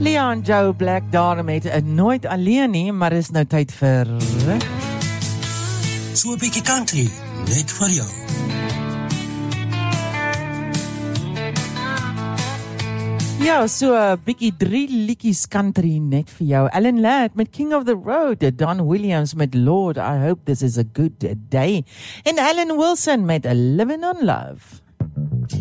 Leon Joe Black daar met Nooit Alleen nie, maar is nou tyd vir so 'n bietjie country, net vir jou. Ja, so 'n bietjie 3 liedjies country net vir jou. Alan Ladd met King of the Road, Don Williams met Lord, I Hope This Is a Good Day, en Alan Wilson met Living on Love.